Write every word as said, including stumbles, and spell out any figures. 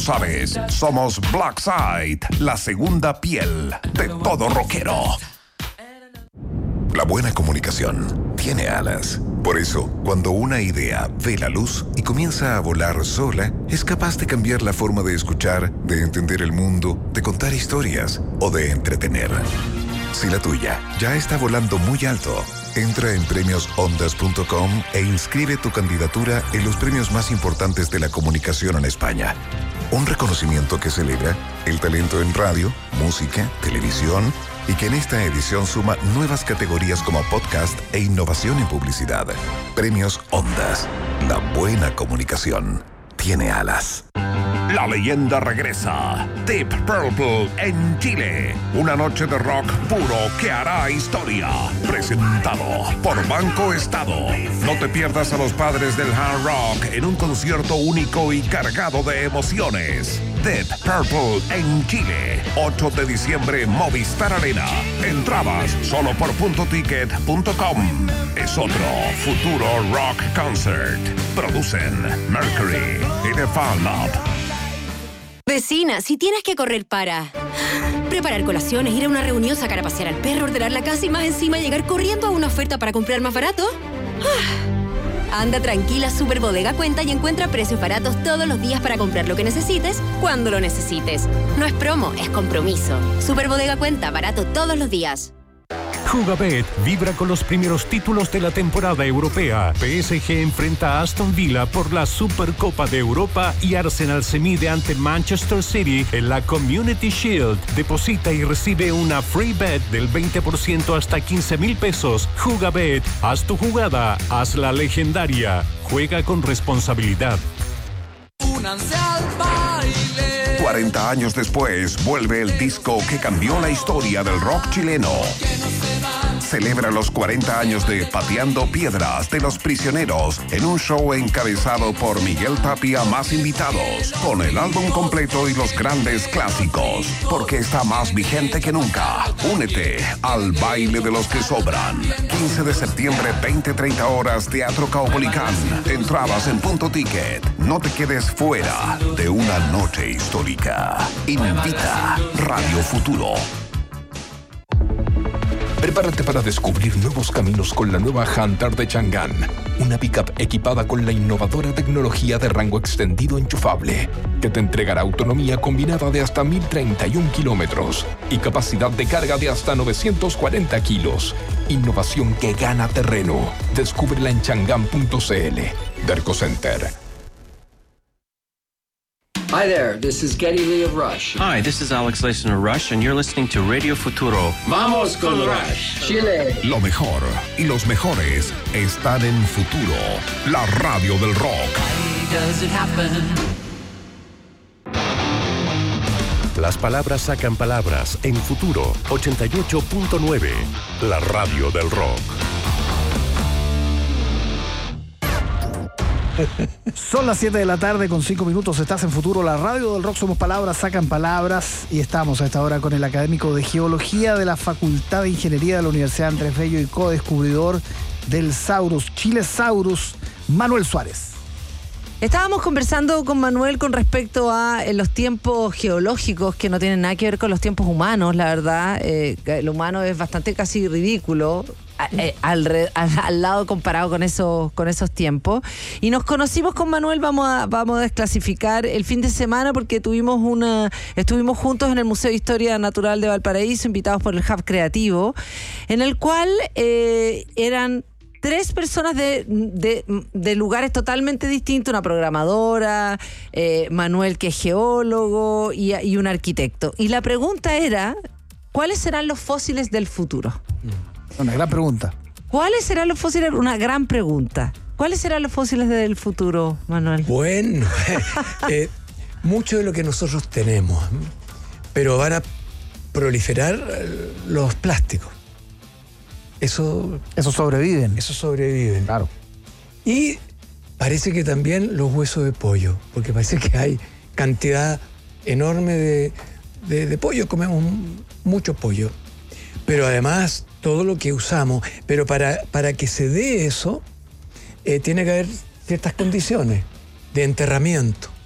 sabes, somos Blackside, la segunda piel de todo rockero. La buena comunicación tiene alas. Por eso, cuando una idea ve la luz y comienza a volar sola, es capaz de cambiar la forma de escuchar, de entender el mundo, de contar historias o de entretener. Si la tuya ya está volando muy alto, entra en premios ondas punto com e inscribe tu candidatura en los premios más importantes de la comunicación en España. Un reconocimiento que celebra el talento en radio, música, televisión y que en esta edición suma nuevas categorías como podcast e innovación en publicidad. Premios Ondas. La buena comunicación tiene alas. La leyenda regresa. Deep Purple en Chile. Una noche de rock puro que hará historia. Presentado por Banco Estado. No te pierdas a los padres del hard rock en un concierto único y cargado de emociones. Deep Purple en Chile. ocho de diciembre, Movistar Arena. Entradas solo por punto ticket punto com. Es otro futuro rock concert. Producen Mercury y The Fan Lab. Vecina, si tienes que correr para preparar colaciones, ir a una reunión, sacar a pasear al perro, ordenar la casa y más encima llegar corriendo a una oferta para comprar más barato, anda tranquila, Super Bodega cuenta y encuentra precios baratos todos los días para comprar lo que necesites, cuando lo necesites. No es promo, es compromiso. Super Bodega cuenta, barato todos los días. Jugabet vibra con los primeros títulos de la temporada europea. P S G enfrenta a Aston Villa por la Supercopa de Europa y Arsenal se mide ante Manchester City en la Community Shield. Deposita y recibe una free bet del veinte por ciento hasta quince mil pesos. Jugabet, haz tu jugada, hazla legendaria. Juega con responsabilidad. Únanse al baile. cuarenta años después, vuelve el disco que cambió la historia del rock chileno. Celebra los cuarenta años de Pateando Piedras de Los Prisioneros en un show encabezado por Miguel Tapia más invitados, con el álbum completo y los grandes clásicos, porque está más vigente que nunca. Únete al baile de los que sobran. quince de septiembre, veinte treinta horas, Teatro Caupolicán. Entradas en Punto Ticket. No te quedes fuera de una noche histórica. Invita Radio Futuro. Prepárate para descubrir nuevos caminos con la nueva Hunter de Chang'an, una pickup equipada con la innovadora tecnología de rango extendido enchufable, que te entregará autonomía combinada de hasta mil treinta y un kilómetros y capacidad de carga de hasta novecientos cuarenta kilos. Innovación que gana terreno. Descúbrela en chang'an punto c l. Derco Center. Hi there, this is Geddy Lee of Rush. Hi, this is Alex Lacen of Rush, and you're listening to Radio Futuro. ¡Vamos con Rush! Chile. Lo mejor y los mejores están en Futuro, la radio del rock. Why does it happen? Las palabras sacan palabras en Futuro ochenta y ocho punto nueve, la radio del rock. Son las siete de la tarde con cinco minutos, estás en Futuro, la radio del rock, somos palabras, sacan palabras y estamos a esta hora con el académico de Geología de la Facultad de Ingeniería de la Universidad Andrés Bello y co-descubridor del Saurus, Chilesaurus, Manuel Suárez. Estábamos conversando con Manuel con respecto a eh, los tiempos geológicos que no tienen nada que ver con los tiempos humanos, la verdad. Eh, el humano es bastante casi ridículo eh, al, al, al lado comparado con esos, con esos tiempos. Y nos conocimos con Manuel, vamos a, vamos a desclasificar el fin de semana porque tuvimos una, estuvimos juntos en el Museo de Historia Natural de Valparaíso, invitados por el Hub Creativo, en el cual eh, eran tres personas de, de, de lugares totalmente distintos, una programadora, eh, Manuel que es geólogo y, y un arquitecto. Y la pregunta era, ¿cuáles serán los fósiles del futuro? Una gran pregunta. ¿Cuáles serán los fósiles? Una gran pregunta. ¿Cuáles serán los fósiles del futuro, Manuel? Bueno, eh, mucho de lo que nosotros tenemos, pero van a proliferar los plásticos. Eso, eso sobreviven. Eso sobreviven. Claro. Y parece que también los huesos de pollo, porque parece que hay cantidad enorme de, de, de pollo, comemos mucho pollo. Pero además, todo lo que usamos, pero para, para que se dé eso, eh, tiene que haber ciertas condiciones de enterramiento.